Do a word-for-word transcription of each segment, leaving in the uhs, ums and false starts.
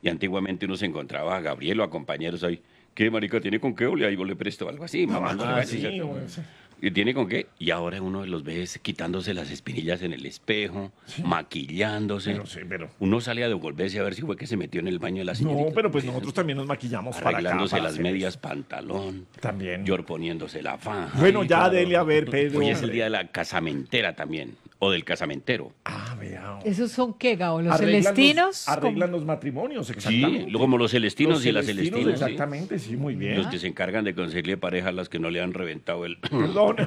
Y antiguamente uno se encontraba a Gabriel o a compañeros ahí. ¿Qué, marica, tiene con qué? O le, ahí vos le presto algo así, mamándole Ah, gallo, sí, ¿cierto? bueno, sí. ¿Y tiene con qué? Y ahora uno los ve quitándose las espinillas en el espejo, maquillándose. Pero sí, pero- Uno sale a devolverse a ver si fue que se metió en el baño de la señorita. No, pero pues nosotros también nos maquillamos para acá. Arreglándose para las hacer medias, eso. pantalón. También. Yor poniéndose la faja. Bueno, Ay, ya claro. dele a ver, Pedro. Hoy es el día de la casamentera también. O del casamentero. Ah, vea. ¿Esos son qué, Gabo? ¿Los Arreglan celestinos? Los, arreglan los matrimonios, Sí, exactamente. como los celestinos Los y las celestinos, celestinas. sí. exactamente, sí, muy bien. Los que se encargan de conseguirle pareja a las que no le han reventado el... Perdón.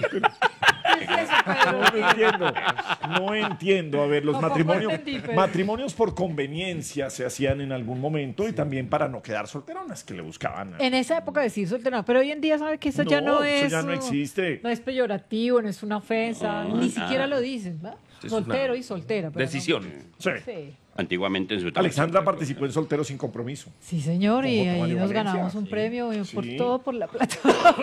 No, no entiendo. No entiendo. A ver, los Tampoco matrimonios, entendí, pero- matrimonios por conveniencia se hacían en algún momento y también para no quedar solteronas que le buscaban. En esa época decir soltero, pero hoy en día sabe que eso ya No, no eso es. ya no existe. No es peyorativo, no es una ofensa, No, ni nada. siquiera lo dicen, ¿va? Es Soltero una y soltera. pero no. Decisión. Sí. Sí. Antiguamente en su... Alexandra participó en Solteros sin Compromiso. Sí, señor, y Con ahí Mario nos Valencia, ganamos un sí. premio eh, por Sí. todo por la plata.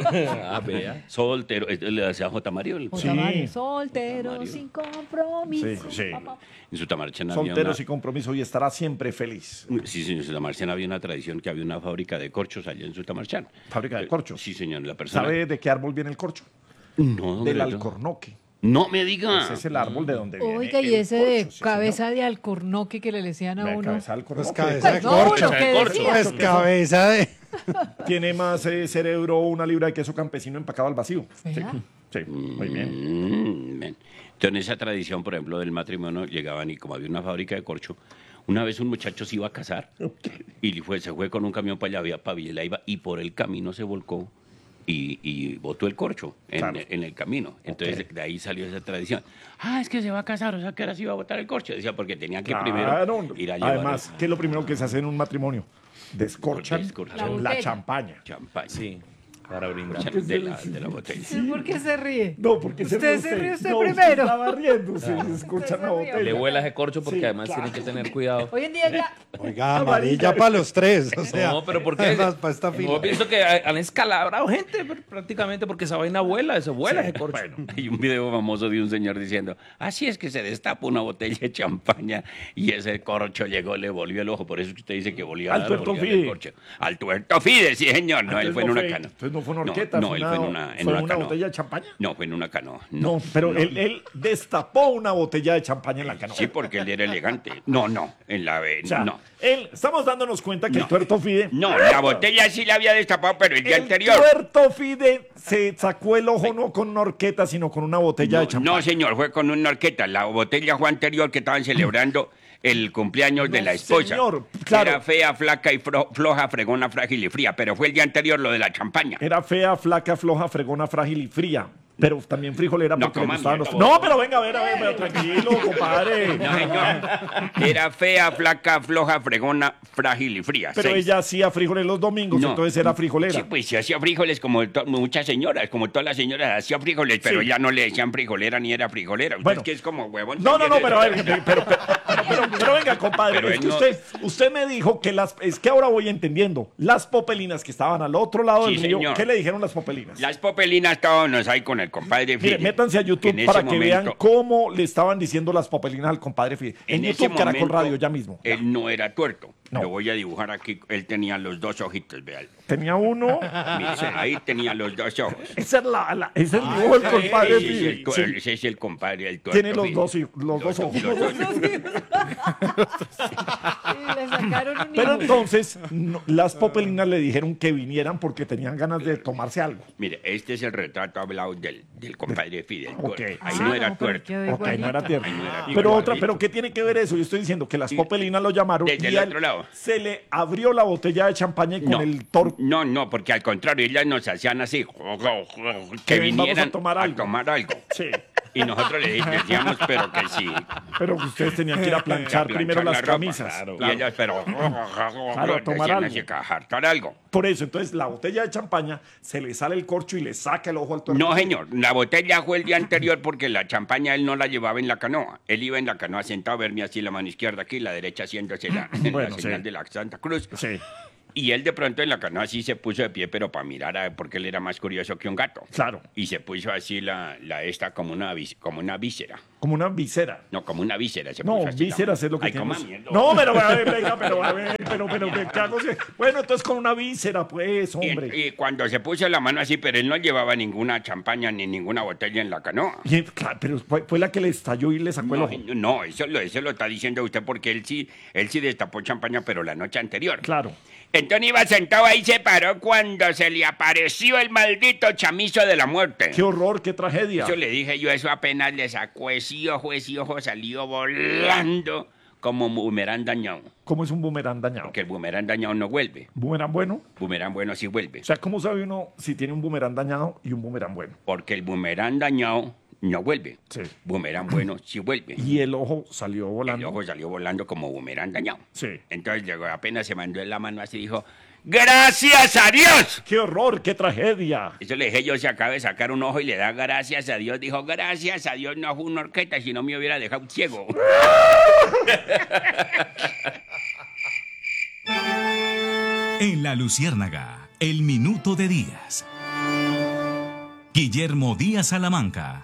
Ah, vea. Soltero. Este le hacía J. Mario. el- J. Sí. Mario, soltero, J. Mario. sin compromiso. Sí, sí. Papá. En su tamarchana había Solteros una... y Compromiso y estará siempre feliz. Sí, señor, en Sutamarchán había una tradición que había una fábrica de corchos allá en Sutamarchán. ¿Fábrica de Eh, corchos? Sí, señor. La persona... ¿Sabe de qué árbol viene el corcho? No, ¿dónde Del le- alcornoque. No me diga. Ese es el árbol de donde viene Oiga, y el ese de corcho, sí, cabeza señor. de alcornoque que le decían a De uno. cabeza de alcornoque. Pues cabeza de Pues no, corcho. uno que Corcho. decía. Pues cabeza de... Tiene más eh, cerebro una libra de queso campesino empacado al vacío. Sí, ¿Verdad? sí, muy bien. Mm, bien. Entonces, esa tradición, por ejemplo, del matrimonio, llegaban y como había una fábrica de corcho, una vez un muchacho se iba a casar y fue, se fue con un camión para allá, había para Villalaiva, y por el camino se volcó y, y botó el corcho en, Claro. en el camino. Entonces, Ok. de ahí salió esa tradición. Ah, es que se va a casar, o sea, que ahora se iba a botar el corcho. Decía, porque tenía que Claro. primero ir a llevar Además, ¿qué es lo primero que se hace en un matrimonio? Descorchan Descorchan. La la, botella. champaña. champaña. Sí, para brindar. De la, de la botella. ¿Por qué se ríe? No, porque Usted se ríe usted no, primero. estaba riendo, se descorchan la se rió. Le botella. vuela ese corcho porque Sí, además claro. tienen que tener cuidado. Hoy en día ya. Oiga, amarilla para los tres. O sea, No, pero ¿por qué? además, para esta No, fila. pienso que han escalabrado gente pr- prácticamente porque esa vaina vuela, eso vuela ese corcho. Hay un video famoso de un señor diciendo, así es que se destapa una botella de champaña y ese corcho llegó, le volvió el ojo. Por eso que usted dice que volvió Al a tuerto volvió Fide. el corcho. Al tuerto Fide, sí, señor. No, él Entonces fue en no una fue- canoa. entonces no fue una horqueta, No, fue él una- fue en una, en fue una una canoa. botella de champaña. No, fue en una canoa. No, pero no. Él, él destapó una botella de champaña en la canoa. Sí, porque él era elegante. No, no, en la... O sea, no. él, estamos dándonos cuenta que el tuerto Fide... No, la botella sí la había destapado, pero el día El anterior... tuerto Fide se sacó el ojo no con una horqueta, sino con una botella de No, champaña. no, señor, fue con una orquesta. La botella fue anterior que estaban celebrando el cumpleaños de No, la esposa. señor, claro. Era fea, flaca y fro- floja, fregona, frágil y fría, pero fue el día anterior lo de la champaña. Era fea, flaca, floja, fregona, frágil y fría. Pero también frijolera No, porque le coma, gustaban los... mierda, No, pero venga, a ver, a ver, pero tranquilo, compadre. No, señor. Era fea, flaca, floja, fregona, frágil y fría. Pero Seis. ella hacía frijoles los domingos, No. entonces era frijolera. Sí, pues se hacía frijoles como to- muchas señoras, como todas las señoras hacían frijoles, pero Sí. ya no le decían frijolera ni era frijolera. Usted Bueno. es que es como huevón. No, no, no, también. pero, a ver, pero, pero, pero, pero- pero venga, compadre, Pero es él que no- usted, usted me dijo que las, es que ahora voy entendiendo, las popelinas que estaban al otro lado Sí, del río, señor. ¿qué le dijeron las popelinas? Las popelinas estábamos ahí con el compadre Mire, Fide. métanse a YouTube en ese para que vean momento- cómo le estaban diciendo las popelinas al compadre Fide. En, ese YouTube, Caracol momento, Radio, ya mismo. Él no era tuerto. No. Lo voy a dibujar aquí. Él tenía los dos ojitos, vean. Tenía uno. Mire, ahí tenía los dos ojos. Esa es la, la- ese es el dibujo del compadre Ese es, Fide. el, co- Sí. ese es el compadre del tuerto. Tiene los Fide. dos, hij- los dos ojos. los dos. Y le sacaron un Pero hijo. entonces no, las popelinas le dijeron que vinieran porque tenían ganas de tomarse algo. Mire, este es el retrato hablado del, del compadre Fide. el Ok. tuerto. Ahí Ah, no era no, pero tuerto. quedó Ok, no era igualito. tierno. Ahí no era Pero igualito. otra, pero ¿qué tiene que ver eso? Yo estoy diciendo que las Sí. popelinas lo llamaron Desde y el a otro él lado. se le abrió la botella de champaña y con No. el tor... No, no, porque al contrario, ellas nos hacían así, que Que ven, vamos vinieran a tomar algo. tomar algo. Sí, Y nosotros le decíamos, pero que sí. pero que ustedes tenían que ir a planchar A primero planchar las la ropa, camisas. claro. Claro. Y ellas, pero... Claro, tomar decían algo. así, que hartar algo. Por eso, entonces la botella de champaña se le sale el corcho y le saca el ojo al tuerto. No, señor, la botella fue el día anterior porque la champaña él no la llevaba en la canoa. Él iba en la canoa sentado a verme así la mano izquierda aquí, la derecha haciéndose la, Bueno, la señal sí. de la Santa Cruz. Sí, Y él de pronto en la canoa así se puso de pie, pero para mirar, a, porque él era más curioso que un gato. claro. Y se puso así la, la esta como una, vis- como una víscera. Como Como una visera. No, como una víscera. Se No, puso así, vísceras es lo que Ay, tiene. coma mierda. No, pero a ver, venga, pero a ver, pero, pero, pero, ¿qué hago? Bueno, entonces con una víscera, pues, hombre. Y, y cuando se puso la mano así, pero él no llevaba ninguna champaña ni ninguna botella en la canoa. Y, claro, pero fue, fue la que le estalló y le sacó el No, ojo. no, eso lo, eso lo está diciendo usted porque él sí, él sí destapó champaña, pero la noche anterior. Claro. Entonces iba sentado ahí, se paró cuando se le apareció el maldito chamizo de la muerte. Qué horror, qué tragedia. Eso le dije yo, eso apenas le sacó ese ojo, ese ojo salió volando como boomerang dañado. ¿Cómo es un boomerang dañado? Porque el boomerang dañado no vuelve. ¿Boomerang bueno? Boomerang bueno sí vuelve. O sea, ¿cómo sabe uno si tiene un boomerang dañado y un boomerang bueno? Porque el boomerang dañado no vuelve. Sí. Boomerang bueno sí vuelve. Y el ojo salió El volando. ojo salió volando como boomerang dañado. Sí. Entonces llegó, apenas se mandó en la mano así dijo, ¡gracias a Dios! ¡Qué horror, qué tragedia! Eso le dije yo, se acaba de sacar un ojo y le da gracias a Dios. Dijo, gracias a Dios no fue una horqueta, si no me hubiera dejado ciego. En La Luciérnaga, el minuto de Díaz. Guillermo Díaz Salamanca.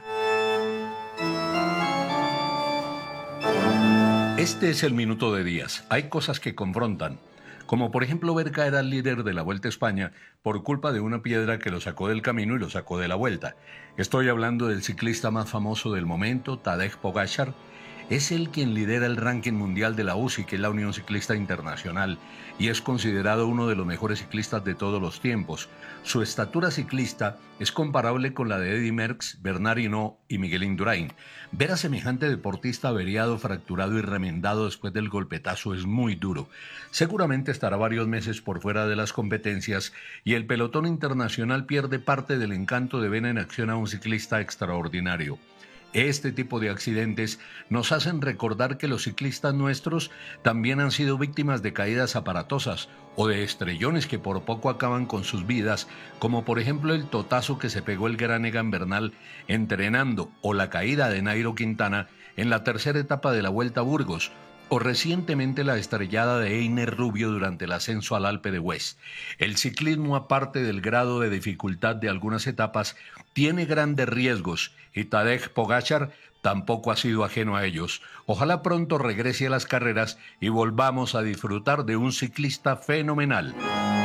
Este es el minuto de Díaz. Hay cosas que confrontan, como por ejemplo ver caer al líder de la Vuelta a España por culpa de una piedra que lo sacó del camino y lo sacó de la Vuelta. Estoy hablando del ciclista más famoso del momento, Tadej Pogačar. Es él quien lidera el ranking mundial de la U C I, que es la Unión Ciclista Internacional, y es considerado uno de los mejores ciclistas de todos los tiempos. Su estatura ciclista es comparable con la de Eddy Merckx, Bernard Hinault y Miguel Indurain. Ver a semejante deportista averiado, fracturado y remendado después del golpetazo es muy duro. Seguramente estará varios meses por fuera de las competencias y el pelotón internacional pierde parte del encanto de ver en acción a un ciclista extraordinario. Este tipo de accidentes nos hacen recordar que los ciclistas nuestros también han sido víctimas de caídas aparatosas o de estrellones que por poco acaban con sus vidas, como por ejemplo el totazo que se pegó el gran Egan Bernal entrenando o la caída de Nairo Quintana en la tercera etapa de la Vuelta a Burgos, o recientemente la estrellada de Einer Rubio durante el ascenso al Alpe d'Huez. El ciclismo, aparte del grado de dificultad de algunas etapas, tiene grandes riesgos y Tadej Pogačar tampoco ha sido ajeno a ellos. Ojalá pronto regrese a las carreras y volvamos a disfrutar de un ciclista fenomenal.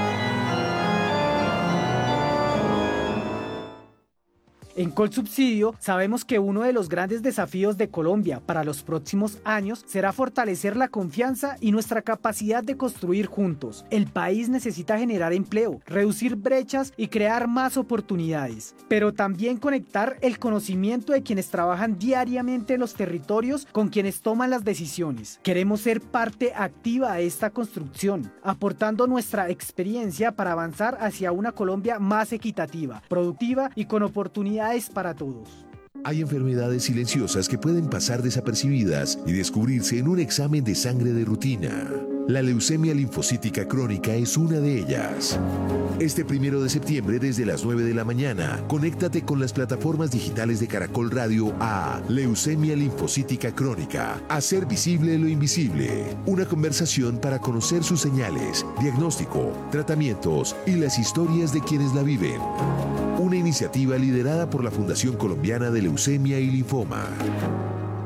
En Colsubsidio sabemos que uno de los grandes desafíos de Colombia para los próximos años será fortalecer la confianza y nuestra capacidad de construir juntos. El país necesita generar empleo, reducir brechas y crear más oportunidades, pero también conectar el conocimiento de quienes trabajan diariamente en los territorios con quienes toman las decisiones. Queremos ser parte activa de esta construcción, aportando nuestra experiencia para avanzar hacia una Colombia más equitativa, productiva y con oportunidades para todos. Hay enfermedades silenciosas que pueden pasar desapercibidas y descubrirse en un examen de sangre de rutina. La leucemia linfocítica crónica es una de ellas. Este primero de septiembre desde las nueve de la mañana, conéctate con las plataformas digitales de Caracol Radio a Leucemia linfocítica crónica. Hacer visible lo invisible. Una conversación para conocer sus señales, diagnóstico, tratamientos y las historias de quienes la viven. Una iniciativa liderada por la Fundación Colombiana de Leucemia y Linfoma.